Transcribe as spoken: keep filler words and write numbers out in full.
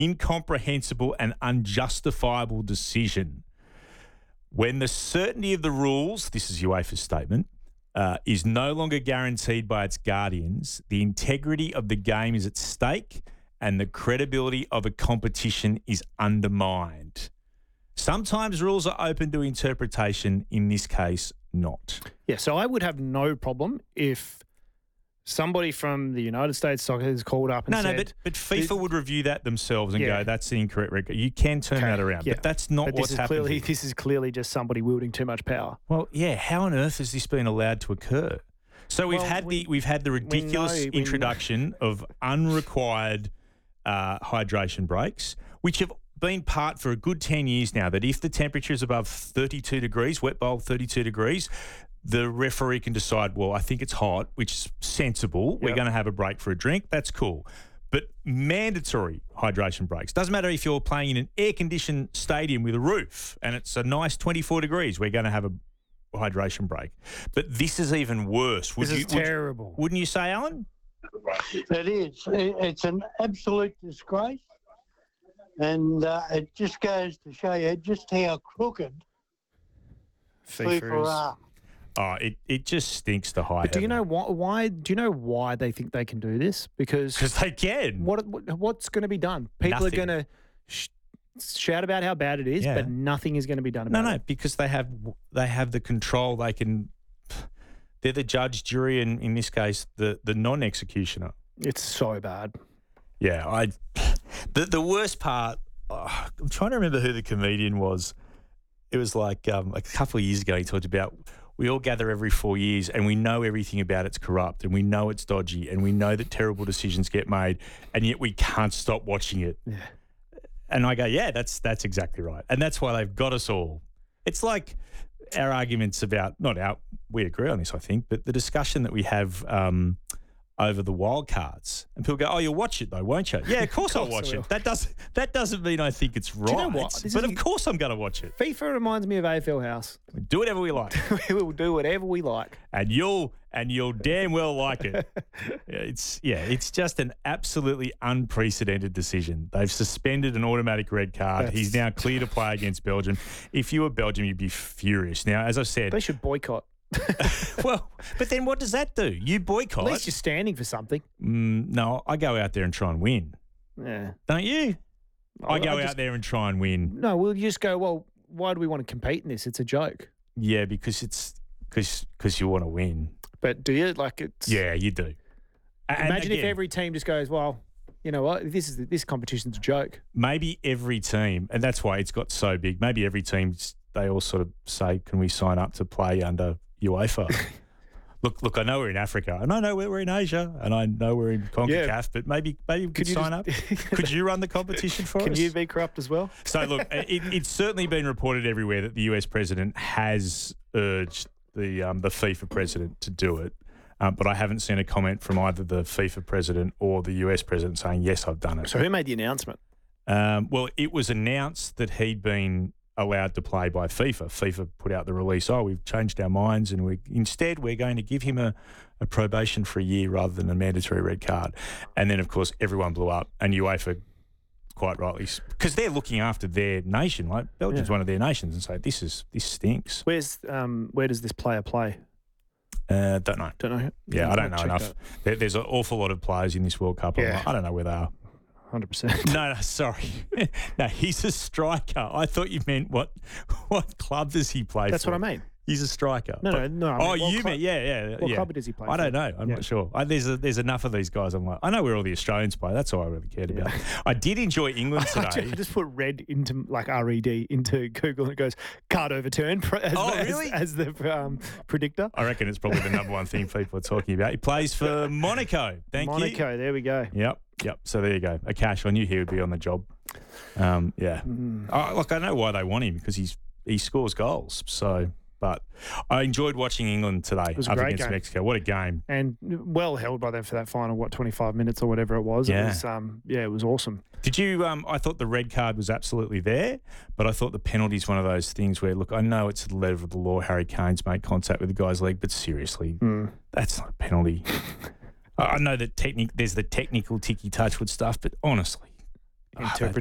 incomprehensible and unjustifiable decision. When the certainty of the rules, this is UEFA's statement, uh, is no longer guaranteed by its guardians, the integrity of the game is at stake and the credibility of a competition is undermined. Sometimes rules are open to interpretation. In this case, not. Yeah, so I would have no problem if somebody from the United States Soccer has called up and no, said... No, but, but FIFA would review that themselves and yeah. go, that's the incorrect record. You can turn okay, that around, yeah. but that's not but what's this is happening. Clearly, this is clearly just somebody wielding too much power. Well, yeah, how on earth has this been allowed to occur? So we've well, had we, the we've had the ridiculous we know, we introduction know. of unrequired uh, hydration breaks, which have been part for a good ten years now, that if the temperature is above thirty-two degrees, wet bulb thirty-two degrees, the referee can decide, well, I think it's hot, which is sensible. Yep. We're going to have a break for a drink. That's cool. But mandatory hydration breaks. Doesn't matter if you're playing in an air-conditioned stadium with a roof and it's a nice twenty-four degrees, we're going to have a hydration break. But this is even worse. Would this you, is terrible. Would, wouldn't you say, Alan? It is. It's an absolute disgrace. And uh, it just goes to show you just how crooked FIFA, FIFA are. Oh, it, it just stinks to high. But do you know why, why? Do you know why they think they can do this? Because because they can. What, what what's going to be done? People Nothing. are going to sh- shout about how bad it is, yeah. but nothing is going to be done about no, it. No, no, because they have they have the control. They can. They're the judge, jury, and in this case, the the non-executioner. It's so bad. Yeah, I. The the worst part. Oh, I'm trying to remember who the comedian was. It was like um, a couple of years ago. He talked about. We all gather every four years and we know everything about it's corrupt and we know it's dodgy and we know that terrible decisions get made and yet we can't stop watching it. Yeah. And I go, yeah, that's that's exactly right. And that's why they've got us all. It's like our arguments about, not our, we agree on this, I think, but the discussion that we have um, over the wild cards. And people go, oh, you'll watch it though, won't you? Yeah, of course, of course I'll watch it. That, does, that doesn't mean I think it's right. Do you know what? This but is, of course I'm going to watch it. FIFA reminds me of A F L House. We do whatever we like. We will do whatever we like. And you'll and you'll damn well like it. It's yeah, it's just an absolutely unprecedented decision. They've suspended an automatic red card. That's... He's now clear to play against Belgium. If you were Belgium, you'd be furious. Now, as I said, they should boycott. Well, but then what does that do? You boycott. At least you're standing for something. Mm, no, I go out there and try and win. Yeah. Don't you? I, I go I just, out there and try and win. No, we'll just go, well, why do we want to compete in this? It's a joke. Yeah, because it's because because you want to win. But do you? Like it's Yeah, you do. Imagine if every team just goes, well, you know what, this is this competition's a joke. Maybe every team, and that's why it's got so big, maybe every team, they all sort of say, can we sign up to play under UEFA? Look, look! I know we're in Africa, and I know we're in Asia, and I know we're in CONCACAF. Yeah. But maybe, maybe we could, could sign just, up. Could you run the competition for Can us? Can you be corrupt as well? So, look, it, it's certainly been reported everywhere that the U S president has urged the um, the FIFA president to do it, um, but I haven't seen a comment from either the FIFA president or the U S president saying yes, I've done it. So, who made the announcement? Um, well, it was announced that he'd been allowed to play by FIFA. FIFA put out the release, oh, we've changed our minds and we instead we're going to give him a, a probation for a year rather than a mandatory red card. And then, of course, everyone blew up and UEFA, quite rightly, because they're looking after their nation. Like Belgium's yeah. one of their nations and say, this is this stinks. Where's um, Where does this player play? Uh, don't know. Don't know. Yeah, I don't know enough. There, there's an awful lot of players in this World Cup. Yeah. Like, I don't know where they are. one hundred percent. No, no, sorry. No, he's a striker. I thought you meant what what club does he play That's for? That's what I mean. He's a striker. No, but, no, no. I mean, oh, what you club, meant, yeah, yeah. What yeah. club does he play I for? don't know. I'm yeah. not sure. I, there's a, there's enough of these guys. I'm like, I know where all the Australians play. That's all I really cared yeah. about. I did enjoy England today. I just put red into, like R E D, into Google and it goes, card overturned as, oh, as, really? as the um, predictor. I reckon it's probably the number one thing people are talking about. He plays for Monaco. Thank Monaco, you. Monaco, there we go. Yep, yep. So there you go. Akash, I knew he would be on the job. Um, yeah. Mm. Oh, look, I know why they want him because he's he scores goals. So, but I enjoyed watching England today it was a up great against game. Mexico. What a game! And well held by them for that final, what, twenty-five minutes or whatever it was. Yeah. It was, um, yeah, it was awesome. Did you? Um, I thought the red card was absolutely there, but I thought the penalty is one of those things where, look, I know it's the letter of the law. Harry Kane's made contact with the guy's leg, but seriously, mm. that's not a penalty. I know that technique. There's the technical ticky touch with stuff, but honestly. interpret